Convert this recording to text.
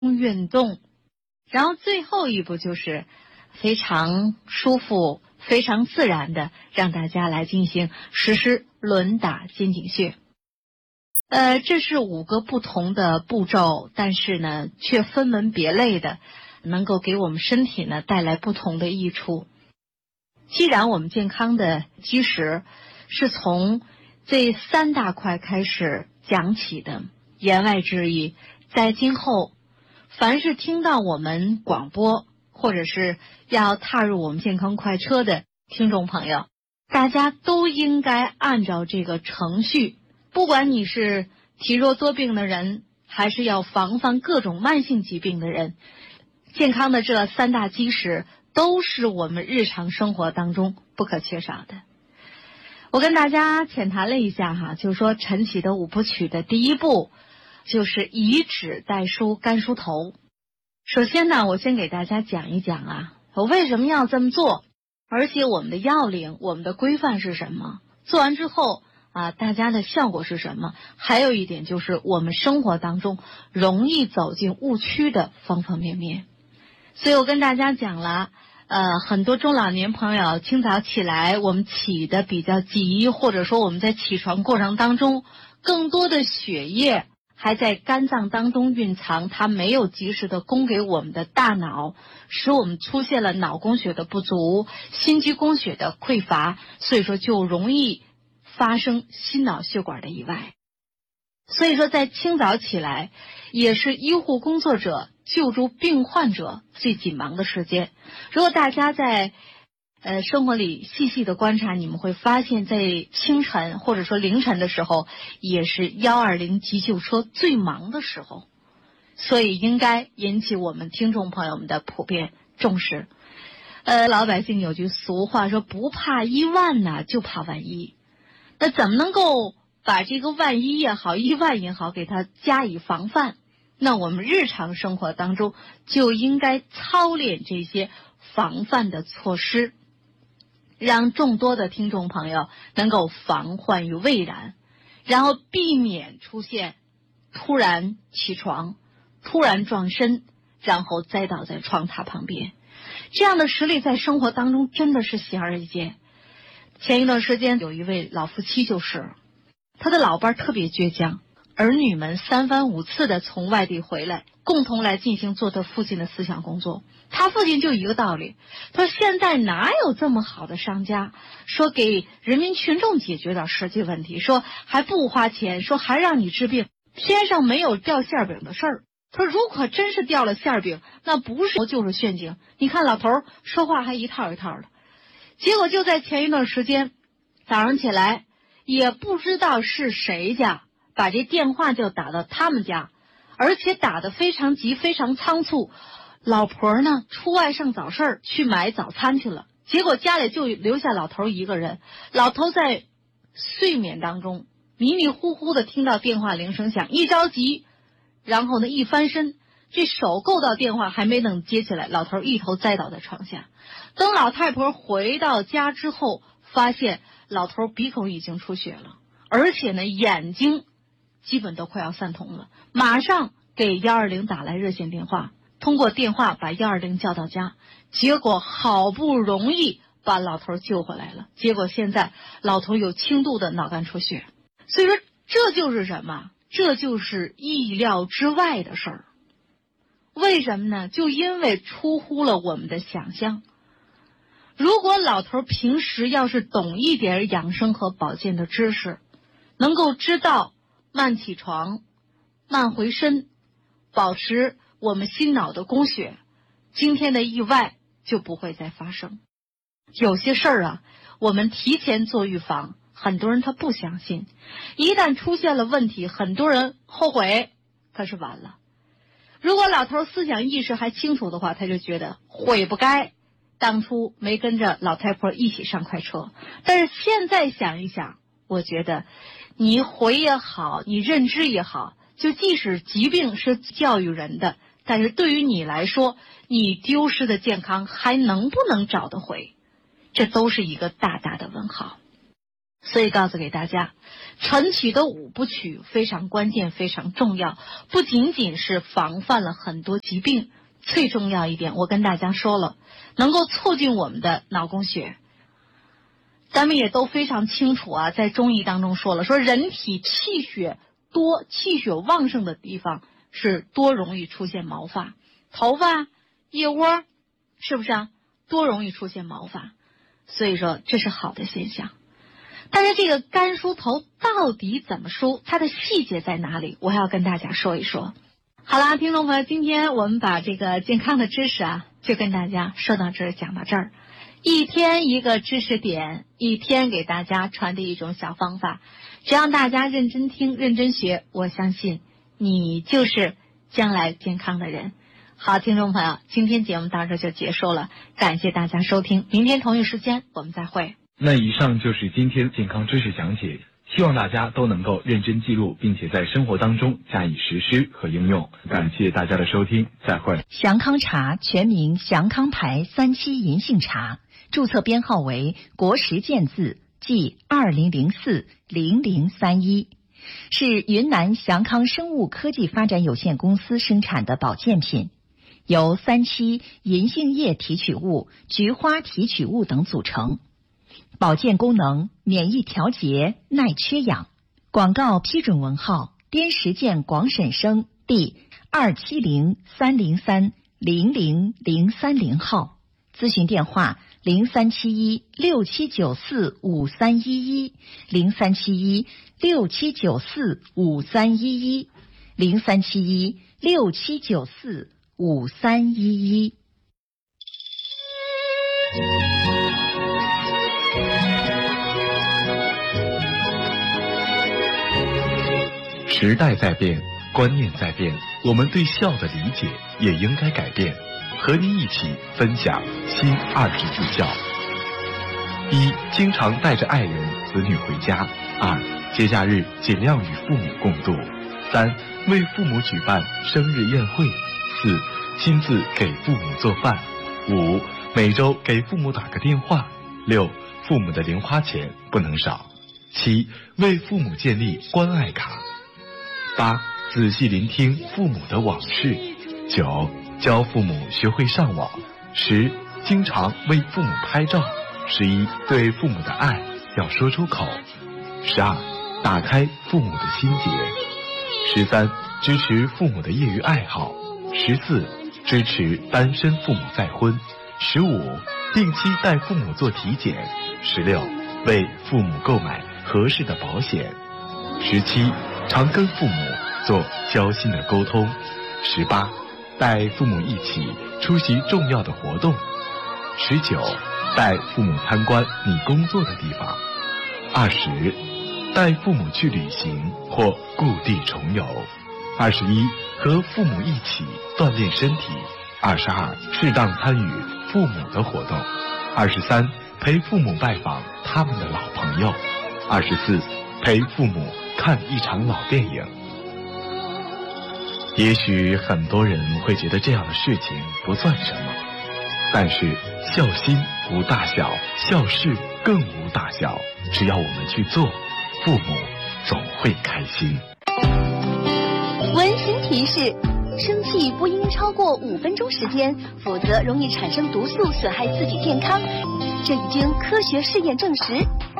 运动，然后最后一步就是非常舒服、非常自然的让大家来进行实施轮打肩颈穴。这是5个不同的步骤，但是呢，却分门别类的，能够给我们身体呢带来不同的益处。既然我们健康的基石是从这3大块开始讲起的，言外之意，在今后凡是听到我们广播或者是要踏入我们健康快车的听众朋友，大家都应该按照这个程序，不管你是体弱多病的人，还是要防范各种慢性疾病的人，健康的这3大基石都是我们日常生活当中不可缺少的。我跟大家浅谈了一下哈，就是说晨起的5部曲的第1步就是以指代梳干梳头。首先呢，我先给大家讲一讲啊，我为什么要这么做，而且我们的要领、我们的规范是什么，做完之后大家的效果是什么，还有一点就是我们生活当中容易走进误区的方方面面。所以我跟大家讲了，很多中老年朋友清早起来，我们起得比较急，或者说我们在起床过程当中，更多的血液还在肝脏当中蕴藏，它没有及时的供给我们的大脑，使我们出现了脑供血的不足、心肌供血的匮乏，所以说就容易发生心脑血管的意外。所以说在清早起来也是医护工作者救助病患者最紧忙的时间。如果大家在生活里细细的观察，你们会发现在清晨或者说凌晨的时候，也是120急救车最忙的时候，所以应该引起我们听众朋友们的普遍重视。老百姓有句俗话说，不怕1万呢，就怕万一。那怎么能够把这个万一也好、1万也好给它加以防范？那我们日常生活当中就应该操练这些防范的措施，让众多的听众朋友能够防患于未然，然后避免出现突然起床、突然撞身，然后栽倒在床榻旁边。这样的实例在生活当中真的是显而易见。前一段时间有一位老夫妻，就是他的老伴特别倔强，儿女们3番5次的从外地回来，共同来进行做他父亲的思想工作。他父亲就一个道理，他说现在哪有这么好的商家，说给人民群众解决点实际问题，说还不花钱，说还让你治病，天上没有掉馅饼的事儿。他说如果真是掉了馅饼，那不是就是陷阱。你看老头说话还一套一套的。结果就在前一段时间，早上起来也不知道是谁家把这电话就打到他们家，而且打得非常急、非常仓促。老婆呢出外上早市去买早餐去了，结果家里就留下老头一个人。老头在睡眠当中迷迷糊糊的听到电话铃声响，一着急，然后呢一翻身，这手够到电话还没等接起来，老头一头栽倒在床下。等老太婆回到家之后，发现老头鼻孔已经出血了，而且呢眼睛基本都快要散瞳了，马上给120打来热线电话，通过电话把120叫到家，结果好不容易把老头救回来了。结果现在老头有轻度的脑干出血。所以说这就是什么？这就是意料之外的事儿。为什么呢？就因为出乎了我们的想象。如果老头平时要是懂一点养生和保健的知识，能够知道慢起床、慢回身，保持我们心脑的供血，今天的意外就不会再发生。有些事儿我们提前做预防，很多人他不相信，一旦出现了问题，很多人后悔，可是晚了。如果老头思想意识还清楚的话，他就觉得悔不该当初没跟着老太婆一起上快车。但是现在想一想，我觉得你悔也好，你认知也好，就即使疾病是教育人的，但是对于你来说，你丢失的健康还能不能找得回，这都是一个大大的问号。 所以告诉给大家，晨起的5不取非常关键，非常重要，不仅仅是防范了很多疾病，最重要一点，我跟大家说了，能够促进我们的脑供血。咱们也都非常清楚啊，在中医当中说了，说人体气血多、气血旺盛的地方是多容易出现毛发，头发、腋窝，是不是啊？多容易出现毛发，所以说这是好的现象。但是这个干梳头到底怎么梳，它的细节在哪里，我还要跟大家说一说。好啦，听众朋友，今天我们把这个健康的知识啊，就跟大家说到这儿，讲到这儿。一天一个知识点，一天给大家传递一种小方法，只要大家认真听、认真学，我相信你就是将来健康的人。好，听众朋友，今天节目到这就结束了，感谢大家收听，明天同一时间我们再会。 那以上就是今天健康知识讲解，希望大家都能够认真记录，并且在生活当中加以实施和应用。感谢大家的收听，再会。 祥康茶全名祥康牌3七银杏茶，注册编号为国时健字即20040031，是云南祥康生物科技发展有限公司生产的保健品，由3七银杏叶提取物、菊花提取物等组成，保健功能免疫调节、耐缺氧。广告批准文号滇石健广审生第27030300030号，咨询电话037167945311 037167945311 037167945311。 时代在变，观念在变，我们对孝的理解也应该改变。和您一起分享新24孝：一、经常带着爱人、子女回家；二、节假日尽量与父母共度；三、为父母举办生日宴会；四、亲自给父母做饭；五、每周给父母打个电话；六、父母的零花钱不能少；七、为父母建立关爱卡；八、仔细聆听父母的往事；九、教父母学会上网；十、经常为父母拍照；11、对父母的爱要说出口；12、打开父母的心结；13、支持父母的业余爱好；14、支持单身父母再婚；15、定期带父母做体检；16、为父母购买合适的保险；17、常跟父母做交心的沟通；18、带父母一起出席重要的活动；19、带父母参观你工作的地方；20、带父母去旅行或故地重游；21、和父母一起锻炼身体；22、适当参与父母的活动；23、陪父母拜访他们的老朋友；24、陪父母看一场老电影。也许很多人会觉得这样的事情不算什么，但是孝心无大小，孝事更无大小，只要我们去做，父母总会开心。 温馨提示：生气不应超过5分钟时间，否则容易产生毒素，损害自己健康。这已经科学试验证实。